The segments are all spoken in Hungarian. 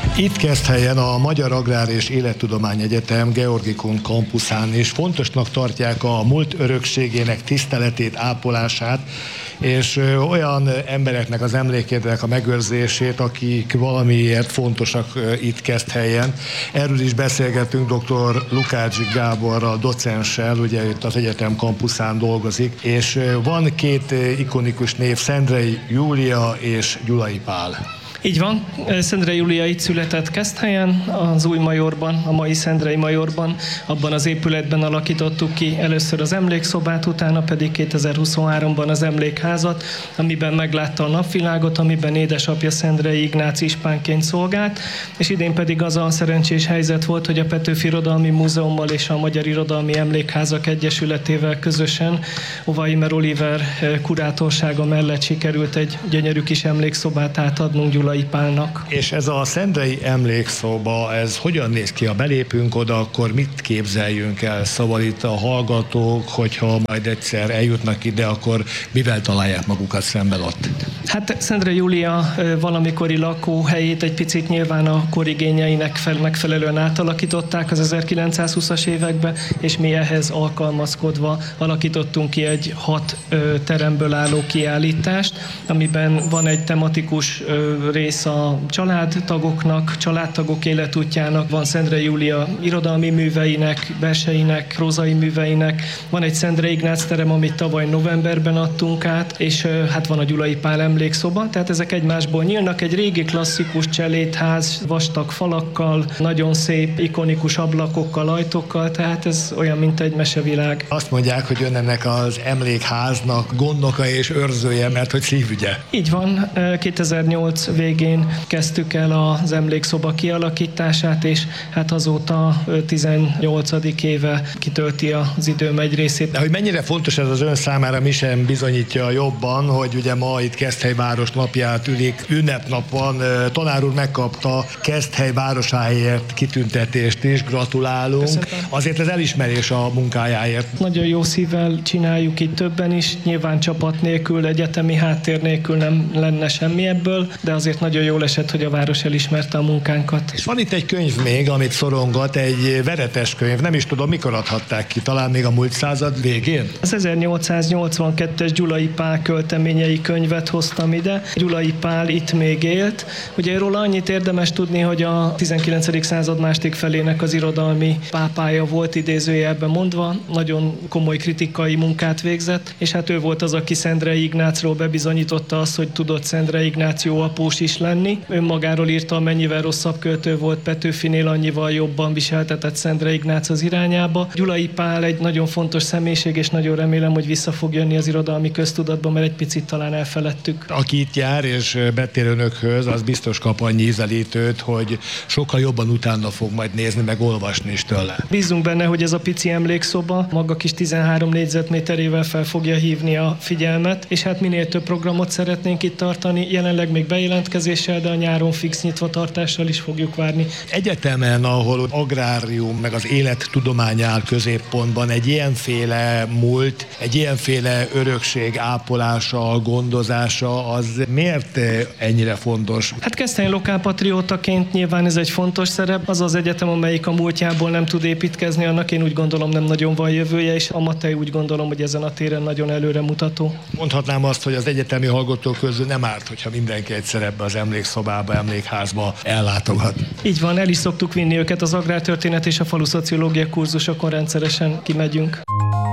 Itt Keszthelyen a Magyar Agrár és Élettudomány Egyetem Georgikon kampuszán is fontosnak tartják a múlt örökségének tiszteletét, ápolását, és olyan embereknek az emlékének a megőrzését, akik valamiért fontosak itt Keszthelyen. Erről is beszélgetünk dr. Lukács Gáborral, docenssel, ugye itt az egyetem kampuszán dolgozik, és van két ikonikus név, Szendrei Júlia és Gyulai Pál. Így van, Szendrei Júlia itt született Keszthelyen, az új Majorban, a mai Szendrei Majorban, abban az épületben alakítottuk ki először az emlékszobát, utána pedig 2023-ban az emlékházat, amiben meglátta a napvilágot, amiben édesapja Szendrei Ignác ispánként szolgált, és idén pedig az a szerencsés helyzet volt, hogy a Petőfi Irodalmi Múzeummal és a Magyar Irodalmi Emlékházak Egyesületével közösen Weimer Oliver kurátorsága mellett sikerült egy gyönyörű kis emlékszobát átadnunk Gyulai Pálnak. És ez a szendrei emlékszoba, ez hogyan néz ki? Ha belépünk oda, akkor mit képzeljünk el? Szóval itt a hallgatók, hogyha majd egyszer eljutnak ide, akkor mivel találják magukat szemben ott? Hát Szendrei Júlia valamikori lakóhelyét egy picit nyilván a korigényeinek megfelelően átalakították az 1920-as években, és mi ehhez alkalmazkodva alakítottunk ki egy 6 teremből álló kiállítást, amiben van egy tematikus rész a családtagoknak, családtagok életútjának, van Szendrei Júlia irodalmi műveinek, verseinek, prózai műveinek, van egy Szendrei Ignác terem, amit tavaly novemberben adtunk át, és hát van a Gyulai Pál emlékszoba, tehát ezek egymásból nyílnak, egy régi klasszikus cselédház, vastag falakkal, nagyon szép, ikonikus ablakokkal, ajtókkal, tehát ez olyan, mint egy mesevilág. Azt mondják, hogy ön ennek az emlékháznak gondnoka és őrzője, mert hogy szívügye. Így van, 2008 végén kezdtük el az emlékszoba kialakítását, és hát azóta 18. éve kitölti az időm egy részét. De hogy mennyire fontos ez az ön számára, mi sem bizonyítja jobban, hogy ugye ma itt Keszthely város napját ülik, ünnepnap van, tanár úr megkapta Keszthely városáért kitüntetést is, gratulálunk. Köszönöm. Azért ez elismerés a munkájáért. Nagyon jó szívvel csináljuk itt többen is, nyilván csapat nélkül, egyetemi háttér nélkül nem lenne semmi ebből, de azért nagyon jól esett, hogy a város elismerte a munkánkat. És van itt egy könyv még, amit szorongat, egy veretes könyv, nem is tudom, mikor adhatták ki, talán még a múlt század végén? Az 1882-es Gyulai Pál költeményei könyvet hoztam ide. Gyulai Pál itt még élt. Ugye róla annyit érdemes tudni, hogy a 19. század második felének az irodalmi pápája volt, idézőjelben mondva, nagyon komoly kritikai munkát végzett, és hát ő volt az, aki Szendrei Ignácról bebizonyította azt, hogy tudott Szendrei Ignác jó após is lenni. Önmagáról írta, amennyivel rosszabb költő volt Petőfinél, annyival jobban viseltetett Szendrei Ignác az irányába. Gyulai Pál egy nagyon fontos személyiség, és nagyon remélem, hogy vissza fog jönni az irodalmi köztudatba, mert egy picit talán elfeledtük. Aki itt jár és betér önökhöz, az biztos kap annyi ízelítőt, hogy sokkal jobban utána fog majd nézni, meg olvasni is tőle. Bízunk benne, hogy ez a pici emlékszoba maga kis 13 négyzetméterével fel fogja hívni a figyelmet, és hát minél több programot szeretnénk itt tartani, jelenleg még bejelentkezéssel, de a nyáron fix nyitvatartással is fogjuk várni. Egyetemen, ahol agrárium meg az élettudomány áll középpontban, egy ilyenféle múlt, egy ilyenféle örökség ápolása, gondozása, az miért ennyire fontos? Hát Keszthelyen lokálpatriótaként nyilván ez egy fontos szerep. Az az egyetem, amelyik a múltjából nem tud építkezni, annak én úgy gondolom nem nagyon van jövője, és a Matei úgy gondolom, hogy ezen a téren nagyon előremutató. Mondhatnám azt, hogy az egyetemi hallgatók közül nem árt, hogyha mindenki egyszer ebbe az emlékszobába, emlékházba ellátogat. Így van, el is szoktuk vinni őket, az agrártörténet és a faluszociológia kurzusokon rendszeresen kimegyünk.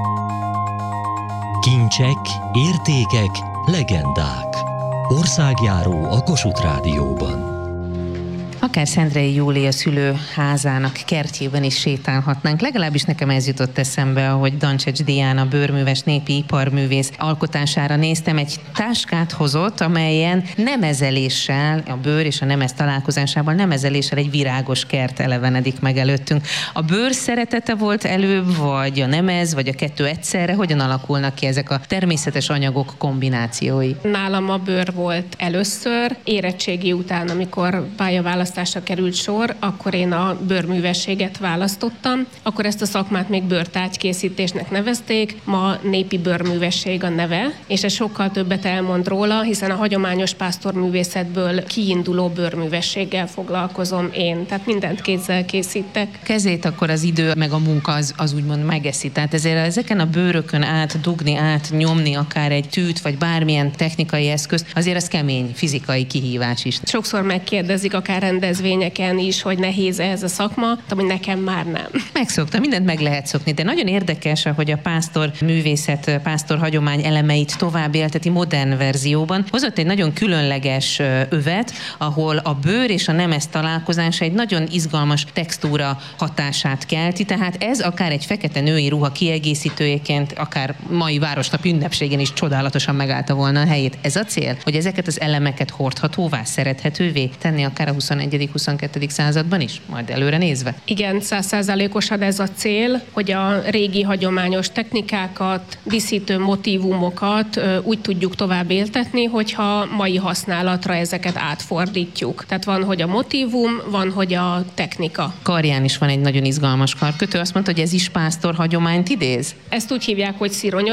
Kincsek, értékek, legendák. Országjáró a Kossuth Rádióban. Akár Szendrei Júlia szülőházának kertjében is sétálhatnánk. Legalábbis nekem ez jutott eszembe, ahogy Dancsecs Diana bőrműves népi iparművész alkotására néztem. Egy táskát hozott, amelyen nemezeléssel, a bőr és a nemez találkozásával nemezeléssel egy virágos kert elevenedik meg előttünk. A bőr szeretete volt előbb, vagy a nemez, vagy a kettő egyszerre? Hogyan alakulnak ki ezek a természetes anyagok kombinációi? Nálam a bőr volt először, érettségi után, amikor pályaválasztás választásra került sor, akkor én a bőrművességet választottam. Akkor ezt a szakmát még bőrtárgykészítésnek nevezték, ma népi bőrművesség a neve, és ez sokkal többet elmond róla, hiszen a hagyományos pásztorművészetből kiinduló bőrművességgel foglalkozom én, tehát mindent kézzel készítek. Kezét akkor az idő meg a munka az úgymond megeszi. Tehát ezért ezeken a bőrökön át dugni, át nyomni akár egy tűt, vagy bármilyen technikai eszközt, azért az kemény fizikai kihívás is. Sokszor megkérdezik akár rendezvényeken is, hogy nehéz ez a szakma, ami nekem már nem. Megszoktam, mindent meg lehet szokni, de nagyon érdekes, hogy a pásztor művészet, pásztor hagyomány elemeit tovább élteti modern verzióban. Hozott egy nagyon különleges övet, ahol a bőr és a nemes találkozása egy nagyon izgalmas textúra hatását kelti, tehát ez akár egy fekete női ruha kiegészítőjeként, akár mai városnap ünnepségen is csodálatosan megállta volna a helyét. Ez a cél, hogy ezeket az elemeket hordhatóvá, szerethetővé tenni akár a 21.-22. században is, majd előre nézve. Igen, 100%-osan ez a cél, hogy a régi hagyományos technikákat, díszítő motívumokat úgy tudjuk tovább éltetni, hogyha mai használatra ezeket átfordítjuk. Tehát van, hogy a motívum, van, hogy a technika. Karján is van egy nagyon izgalmas karkötő, azt mondta, hogy ez is pásztor hagyományt idéz? Ezt úgy hívják, hogy szironyos